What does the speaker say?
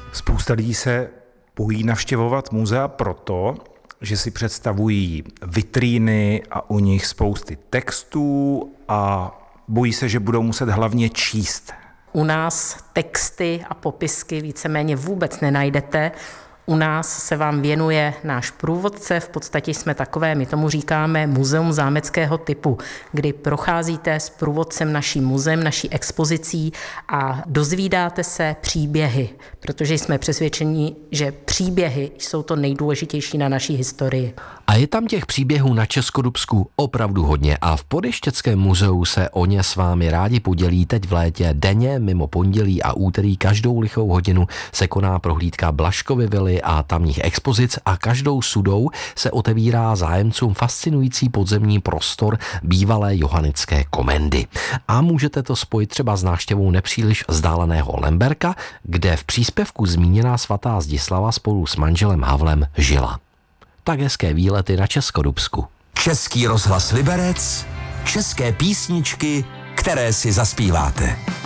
Spousta lidí se bojí navštěvovat muzea proto, že si představují vitríny a u nich spousty textů a bojí se, že budou muset hlavně číst. U nás texty a popisky víceméně vůbec nenajdete. U nás se vám věnuje náš průvodce, v podstatě jsme takové, my tomu říkáme muzeum zámeckého typu, kdy procházíte s průvodcem naším muzeem, naší expozicí a dozvídáte se příběhy, protože jsme přesvědčeni, že příběhy jsou to nejdůležitější na naší historii. A je tam těch příběhů na Českodubsku opravdu hodně a v Podještěckém muzeu se o ně s vámi rádi podělí teď v létě denně mimo pondělí a úterý každou lichou hodinu se koná prohlídka Blažkovy vily a tamních expozic a každou sudou se otevírá zájemcům fascinující podzemní prostor bývalé johanické komendy. A můžete to spojit třeba s návštěvou nepříliš vzdáleného Lemberka, kde v příspěvku zmíněná svatá Zdislava spolu s manželem Havlem žila. Tak hezké výlety na Českodubsku. Český rozhlas Liberec, české písničky, které si zaspíváte.